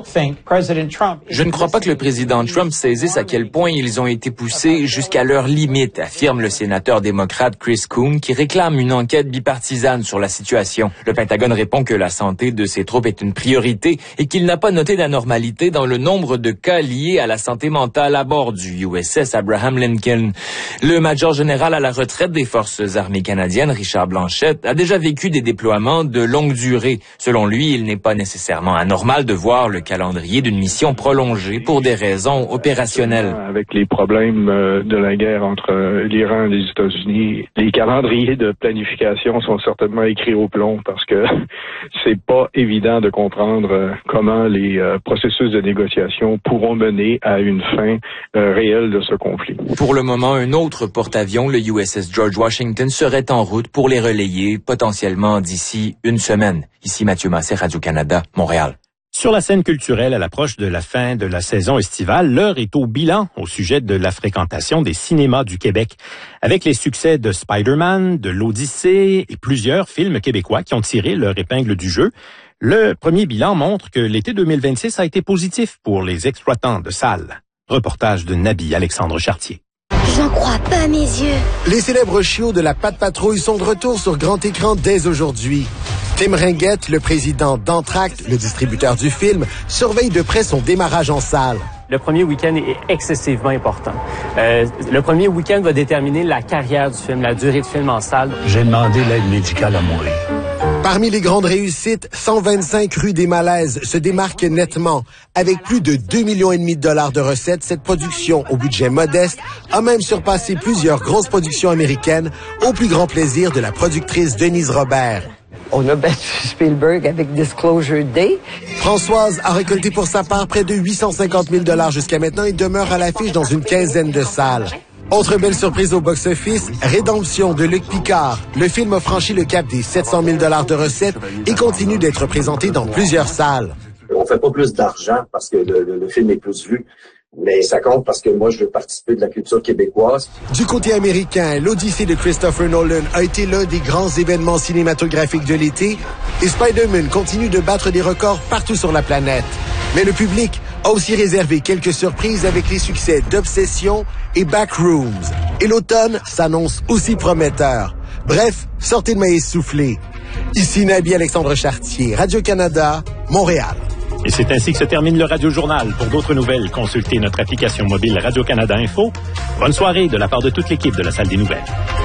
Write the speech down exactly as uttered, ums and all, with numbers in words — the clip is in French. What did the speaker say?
Je ne crois pas que le président Trump saisisse à quel point ils ont été poussés jusqu'à leur limite, affirme le sénateur démocrate Chris Coons, qui réclame une enquête bipartisane sur la situation. Le Pentagone répond que la santé de ses troupes est une priorité et qu'il n'a pas noté d'anormalité dans le nombre de cas liés à la santé mentale à bord du U S S Abraham Lincoln. Le major général à la retraite des forces armées canadiennes, Richard Blanchette, a déjà vécu des déploiements de longue durée. Selon lui, il n'est pas nécessairement anormal de voir le calendrier d'une mission prolongée pour des raisons opérationnelles. Avec les problèmes de la guerre entre l'Iran et les États-Unis, les calendriers de planification sont certainement écrits au plomb parce que c'est pas évident de comprendre comment les processus de négociation pourront mener à une fin réelle de ce conflit. Pour le moment, un autre porte-avions, le U S S George Washington, serait en route pour les relayer potentiellement d'ici une semaine. Ici Mathieu Massé, Radio-Canada, Montréal. Sur la scène culturelle, à l'approche de la fin de la saison estivale, l'heure est au bilan au sujet de la fréquentation des cinémas du Québec. Avec les succès de Spider-Man, de l'Odyssée et plusieurs films québécois qui ont tiré leur épingle du jeu, le premier bilan montre que l'été deux mille vingt-six a été positif pour les exploitants de salles. Reportage de Nabi Alexandre Chartier. J'en crois pas mes yeux. Les célèbres chiots de la Patte Patrouille sont de retour sur grand écran dès aujourd'hui. Tim Ringuette, le président d'Entracte, le distributeur du film, surveille de près son démarrage en salle. Le premier week-end est excessivement important. Euh, le premier week-end va déterminer la carrière du film, la durée de film en salle. J'ai demandé l'aide médicale à mourir. Parmi les grandes réussites, cent vingt-cinq rue des Malaises se démarque nettement. Avec plus de deux millions et demi de dollars de recettes, cette production, au budget modeste, a même surpassé plusieurs grosses productions américaines, au plus grand plaisir de la productrice Denise Robert. On a battu Spielberg avec Disclosure Day. Françoise a récolté pour sa part près de huit cent cinquante mille dollars jusqu'à maintenant et demeure à l'affiche dans une quinzaine de salles. Autre belle surprise au box-office, Rédemption de Luc Picard. Le film a franchi le cap des sept cent mille dollars de recettes et continue d'être présenté dans plusieurs salles. On fait pas plus d'argent parce que le, le, le film est plus vu, mais ça compte parce que moi, je veux participer de la culture québécoise. Du côté américain, l'Odyssée de Christopher Nolan a été l'un des grands événements cinématographiques de l'été et Spider-Man continue de battre des records partout sur la planète. Mais le public a aussi réservé quelques surprises avec les succès d'Obsession et Backrooms. Et l'automne s'annonce aussi prometteur. Bref, sortez de maïs soufflé. Ici Nabi Alexandre Chartier, Radio-Canada, Montréal. Et c'est ainsi que se termine le Radio Journal. Pour d'autres nouvelles, consultez notre application mobile Radio-Canada Info. Bonne soirée de la part de toute l'équipe de la Salle des Nouvelles.